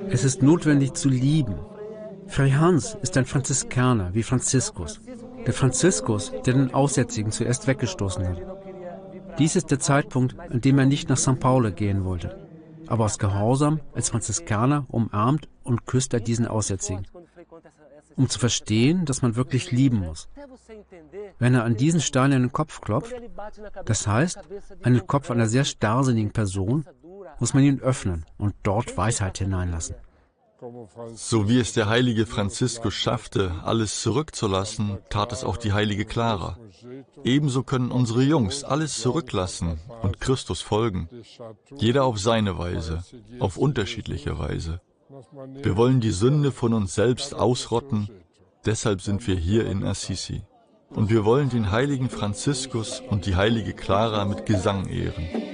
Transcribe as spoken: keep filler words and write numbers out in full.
Es ist notwendig zu lieben. Fray Hans ist ein Franziskaner wie Franziskus. Der Franziskus, der den Aussätzigen zuerst weggestoßen hat. Dies ist der Zeitpunkt, an dem er nicht nach Sankt Pauli gehen wollte. Aber aus Gehorsam als Franziskaner umarmt und küsst er diesen Aussätzigen. Um zu verstehen, dass man wirklich lieben muss. Wenn er an diesen Stein in den Kopf klopft, das heißt, an den Kopf einer sehr starrsinnigen Person, muss man ihn öffnen und dort Weisheit hineinlassen. So wie es der heilige Franziskus schaffte, alles zurückzulassen, tat es auch die heilige Clara. Ebenso können unsere Jungs alles zurücklassen und Christus folgen. Jeder auf seine Weise, auf unterschiedliche Weise. Wir wollen die Sünde von uns selbst ausrotten, deshalb sind wir hier in Assisi. Und wir wollen den heiligen Franziskus und die heilige Clara mit Gesang ehren.